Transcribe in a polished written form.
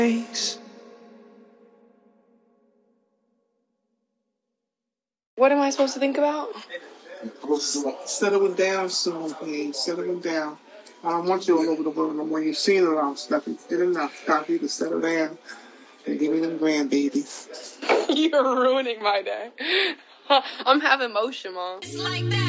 What am I supposed to think about? Settling down soon, please. Settling down. I don't want you all over the world no more. You've seen it all, Steffi. Good enough. Time for you to settle down and give me them grandbabies. You're ruining my day. I'm having motion, Mom. It's like that.